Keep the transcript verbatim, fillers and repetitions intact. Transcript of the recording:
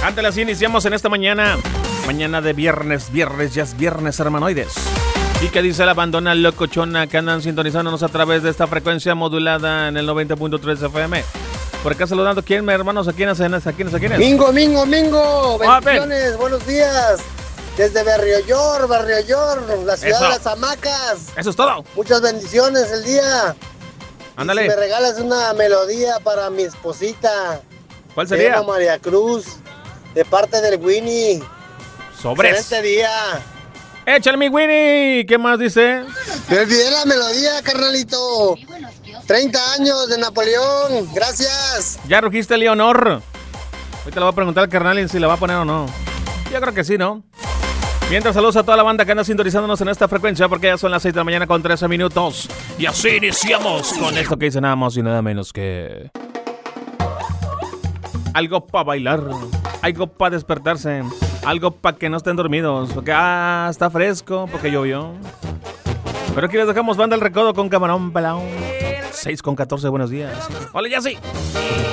Ándale, así iniciamos en esta mañana. Mañana de viernes, viernes, ya es viernes, hermanoides. ¿Y qué dice la bandona locochona que andan sintonizándonos a través de esta frecuencia modulada en el noventa punto tres F M? Por acá saludando, ¿quién, hermanos? ¿A quiénes? ¿A quiénes? ¿A quiénes? Mingo, Mingo, Mingo. Bendiciones, buenos días. Desde Barrio York, Barrio York, la ciudad Eso. de las hamacas. Eso es todo. Muchas bendiciones el día. Ándale. Si me regalas una melodía para mi esposita. ¿Cuál sería? Se llama María Cruz, de parte del Winnie. Sobres. Excelente día. Échale mi Winnie. ¿Qué más dice? Me olvidé la melodía, carnalito. treinta años de Napoleón. Gracias. Ya rugiste, Leonor. Ahorita le voy a preguntar al carnal si la va a poner o no. Yo creo que sí, ¿no? Mientras, saludos a toda la banda que anda sintonizándonos en esta frecuencia, porque ya son las seis de la mañana con trece minutos. Y así iniciamos con esto que dice nada más y nada menos que... algo para bailar, algo para despertarse, algo para que no estén dormidos, porque ah, está fresco, porque llovió. Pero aquí les dejamos Banda El Recodo con Camarón Pelao. seis con catorce, buenos días. Hola, ya sí.